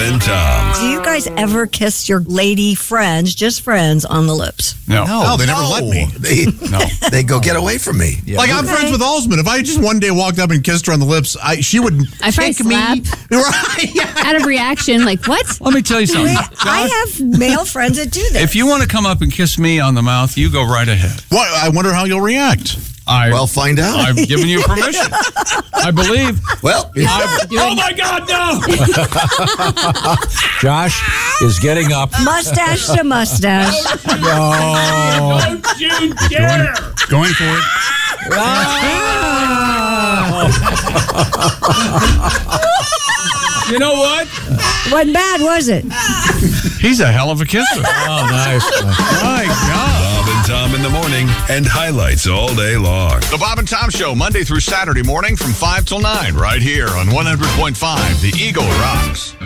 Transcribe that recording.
and Tom. Do you guys ever kiss your lady friends, just friends, on the lips? No, they never let me. They go get away from me. Yeah. Like, I'm friends with Alsman. If I just one day walked up and kissed her on the lips, she would kick me. Right? Yeah. Out of reaction, like, what? Let me tell you something. I have male friends that do this. If you want to come up and kiss me on the mouth, you go right ahead. What? I wonder how you'll react. Well, find out. I've given you permission. I believe. Well, oh my God, no! Josh is getting up. Mustache to mustache. No. Don't you dare! Going for it. You know what? Wasn't bad, was it? He's a hell of a kisser. Oh, nice. My God. Bob and Tom in the morning and highlights all day long. The Bob and Tom Show, Monday through Saturday morning from 5 till 9, right here on 100.5 The Eagle Rocks.